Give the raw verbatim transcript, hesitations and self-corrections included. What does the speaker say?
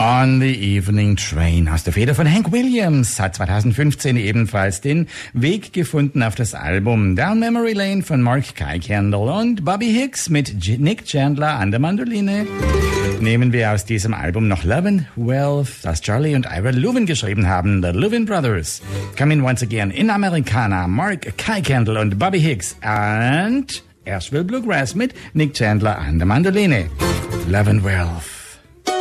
On the Evening Train aus der Feder von Hank Williams hat zweitausendfünfzehn ebenfalls den Weg gefunden auf das Album Down Memory Lane von Mark Kuykendall und Bobby Hicks mit G- Nick Chandler an der Mandoline. Nehmen wir aus diesem Album noch Love and Wealth, das Charlie und Ira Louvin geschrieben haben, The Louvin Brothers. Come in once again in Americana, Mark Kuykendall und Bobby Hicks and Asheville Bluegrass mit Nick Chandler an der Mandoline. Love and Wealth.